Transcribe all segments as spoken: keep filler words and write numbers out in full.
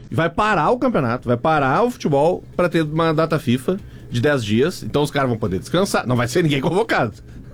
vai parar o campeonato, vai parar o futebol pra ter uma data FIFA de dez dias. Então os caras vão poder descansar. Não vai ser ninguém convocado.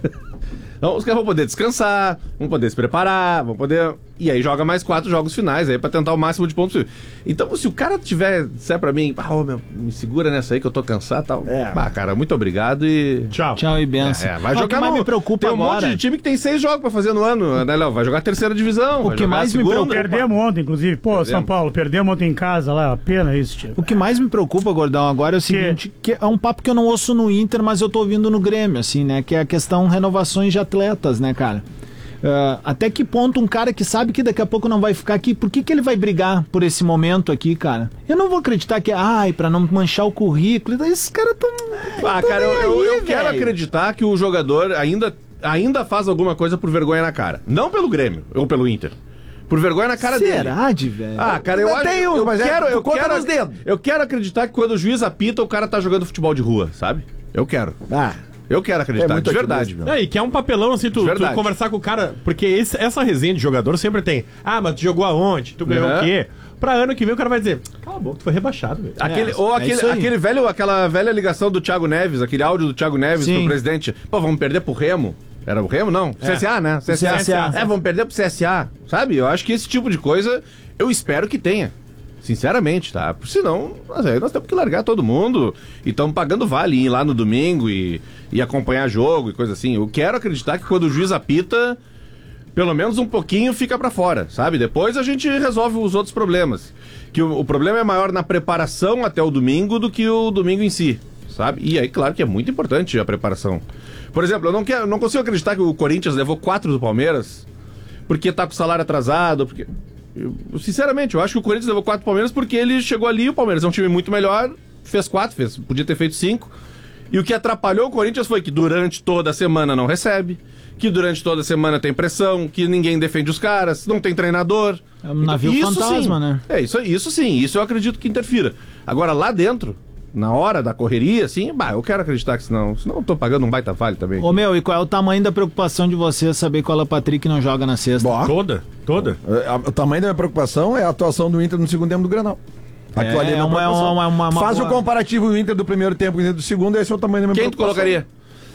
Então os caras vão poder descansar, vão poder se preparar, vão poder... E aí joga mais quatro jogos finais aí pra tentar o máximo de pontos possível. Então se o cara tiver, disser pra mim, ah, oh, meu, me segura nessa aí que eu tô cansado e tal. É. Bah, cara, muito obrigado e... Tchau. Tchau e benção. É, é, vai jogar no... me preocupa tem um agora. monte de time que tem seis jogos pra fazer no ano, né, Léo? Vai jogar a terceira divisão. O que mais me preocupa... Perdemos ontem, inclusive. Pô, perdemos. São Paulo, perdemos ontem em casa lá. Pena isso, tio. O que mais me preocupa, Gordão, agora é o seguinte, que... que é um papo que eu não ouço no Inter, mas eu tô ouvindo no Grêmio, assim, né? Que é a questão renovações de atletas, né, cara? Uh, até que ponto um cara que sabe que daqui a pouco não vai ficar aqui, por que que ele vai brigar por esse momento aqui, cara? Eu não vou acreditar que, ai, pra não manchar o currículo, esses caras tão... Ah, tão cara, eu, eu, aí, eu quero acreditar que o jogador ainda, ainda faz alguma coisa por vergonha na cara. Não pelo Grêmio, ou pelo Inter. Por vergonha na cara Será, dele. Será, de velho? Ah, cara, eu, acho, tenho, eu mas quero... É, eu, quero nos dedos. eu quero acreditar que quando o juiz apita, o cara tá jogando futebol de rua, sabe? Eu quero. Ah... Eu quero acreditar, é de verdade, meu. É, e que é um papelão assim, tu, tu conversar com o cara, porque esse, essa resenha de jogador sempre tem, ah, mas tu jogou aonde? Tu ganhou uhum. o quê? Pra ano que vem o cara vai dizer, cala a boca, tu foi rebaixado, velho. Aquele, é, ou é aquele, aquele velho, aquela velha ligação do Thiago Neves, aquele áudio do Thiago Neves Sim. pro presidente, pô, vamos perder pro Remo? Era o Remo, não? É. C S A, né? C S A. C S A. É, vamos perder pro C S A, sabe? Eu acho que esse tipo de coisa, eu espero que tenha. Sinceramente, tá? Senão, nós, aí nós temos que largar todo mundo e estamos pagando vale, ir lá no domingo e, e acompanhar jogo e coisa assim. Eu quero acreditar que quando o juiz apita, pelo menos um pouquinho fica pra fora, sabe? Depois a gente resolve os outros problemas. Que o, o problema é maior na preparação até o domingo do que o domingo em si, sabe? E aí, claro que é muito importante a preparação. Por exemplo, eu não, quero, não consigo acreditar que o Corinthians levou quatro do Palmeiras porque tá com o salário atrasado, porque... Eu, sinceramente, eu acho que o Corinthians levou quatro Palmeiras porque ele chegou ali, o Palmeiras é um time muito melhor, fez quatro, fez, podia ter feito cinco. E o que atrapalhou o Corinthians foi que durante toda a semana não recebe, que durante toda a semana tem pressão, que ninguém defende os caras, não tem treinador. É um navio então, fantasma, sim, né? É, isso, isso sim, isso eu acredito que interfira. Agora, lá dentro, na hora da correria, assim, bah, eu quero acreditar que senão, senão eu tô pagando um baita vale também. Ô meu, e qual é o tamanho da preocupação de você saber qual é o Patrick não joga na sexta? Boa. Toda, toda. O tamanho da minha preocupação é a atuação do Inter no segundo tempo do Granal. Aquilo ali é uma, uma, uma, uma, uma Faz boa... o comparativo do Inter do primeiro tempo com o Inter do segundo, esse é o tamanho da minha Quem tu preocupação. colocaria?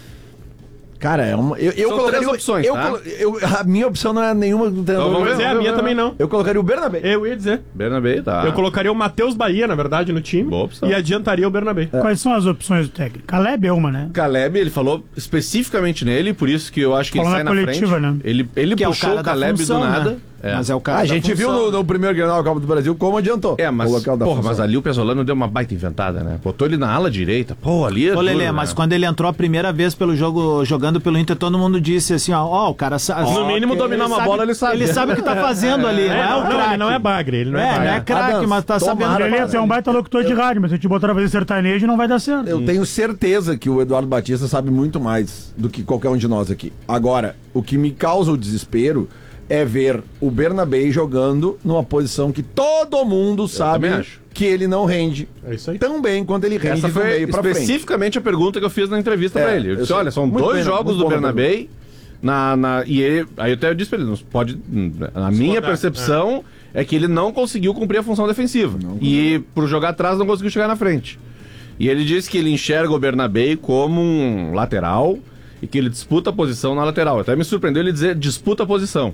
Cara, é uma. Eu, eu São colocaria. três opções, eu, tá? eu, a minha opção não é nenhuma do treinador. Então, vamos Mas é, a minha também não. Eu colocaria o Bernabé. Eu ia dizer. Bernabé, tá. Eu colocaria o Matheus Bahia, na verdade, no time. Boa opção. E adiantaria o Bernabé. Quais são as opções do técnico? Caleb é uma, né? Caleb, ele falou especificamente nele, por isso que eu acho que Falou ele sai na na coletiva, frente. né? Ele, ele Que é o puxou cara o da Caleb função, do nada. né? É. Mas é o cara Ah, a da gente viu função. no, no primeiro Grenal da Copa do Brasil como adiantou. É, mas, o local da porra, função. mas ali o Pesolano deu uma baita inventada, né? Botou ele na ala direita. Pô, ali é Ô, Lelê, duro, mas né? quando ele entrou a primeira vez pelo jogo, jogando pelo Inter, todo mundo disse assim, ó, ó, o cara sabe. No mínimo dominar uma bola, ele sabe. Ele sabe o que tá fazendo ali, É, não é o não, craque. ele não é bagre, ele não é, É, bagre. não é craque, Adams, mas tá tomara, sabendo. Ele é um baita locutor de rádio, mas se eu te botar pra fazer sertanejo, não vai dar certo. Eu tenho certeza que o Eduardo Batista sabe muito mais do que qualquer um de nós aqui. Agora, o que me causa o desespero é ver o Bernabé jogando numa posição que todo mundo sabe também acho. que ele não rende É isso aí. tão bem quanto ele rende Essa do foi meio pra frente. especificamente a pergunta que eu fiz na entrevista É, pra ele. Eu eu disse, sei. olha, são Muito dois bem, jogos muito do boa Bernabé na, na, e ele, aí eu até disse pra ele, não pode, na minha Discordar, percepção é. que ele não conseguiu cumprir a função defensiva. E por jogar atrás não conseguiu chegar na frente. E ele disse que ele enxerga o Bernabé como um lateral e que ele disputa a posição na lateral. Até me surpreendeu ele dizer disputa a posição.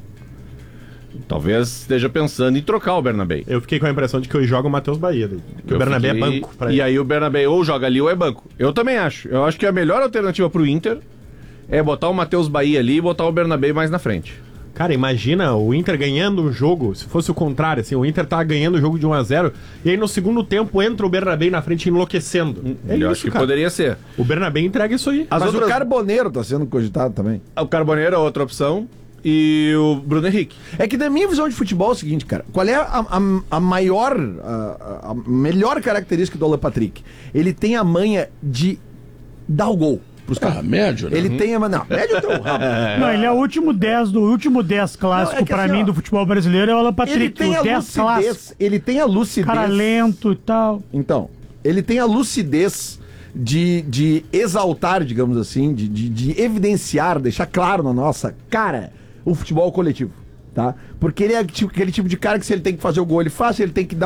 Talvez esteja pensando em trocar o Bernabé. Eu fiquei com a impressão de que eu jogo o Matheus Bahia. Que Eu o Bernabé fiquei- é banco pra E ele. aí o Bernabé ou joga ali ou é banco. Eu também acho. Eu acho que a melhor alternativa pro Inter é botar o Matheus Bahia ali e botar o Bernabé mais na frente. Cara, imagina o Inter ganhando um jogo, se fosse o contrário, assim, o Inter tá ganhando o jogo de um a zero, e aí no segundo tempo entra o Bernabé na frente enlouquecendo. É eu isso, acho que cara. poderia ser. O Bernabé entrega isso aí. As Mas outras- o Carboneiro tá sendo cogitado também. O Carboneiro é outra opção e o Bruno Henrique. É que da minha visão de futebol é o seguinte, cara. Qual é a, a, a maior, a, a melhor característica do Alan Patrick? Ele tem a manha de dar o gol pros caras. Ah, médio, né? Ele tem a manha... Não, médio é o teu rabo. Não, ele é o último dez do último dez clássico Não, é que pra assim, mim ó, do futebol brasileiro é o Alan Patrick. Ele tem o a dez clássico. lucidez. Ele tem a lucidez. Cara lento e tal. Então, ele tem a lucidez de, de exaltar, digamos assim, de, de, de evidenciar, deixar claro na nossa cara o futebol coletivo, tá? Porque ele é tipo- aquele tipo de cara que se ele tem que fazer o gol, ele faz, se ele tem que dar